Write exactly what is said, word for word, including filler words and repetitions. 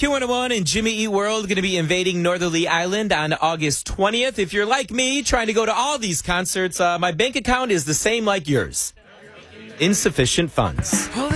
Q one oh one and Jimmy Eat World going to be invading Northerly Island on August twentieth. If you're like me, trying to go to all these concerts, uh, my bank account is the same like yours. Insufficient funds.